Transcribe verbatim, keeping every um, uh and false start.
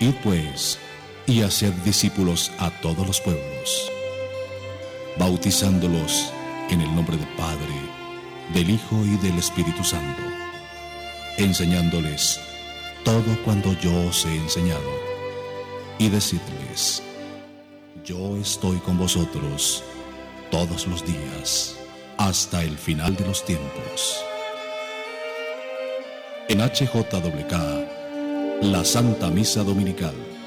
Id pues, y haced discípulos a todos los pueblos, bautizándolos en el nombre del Padre, del Hijo y del Espíritu Santo, enseñándoles todo cuanto yo os he enseñado, y decidles: yo estoy con vosotros todos los días, hasta el final de los tiempos. En H J W K, la Santa Misa Dominical.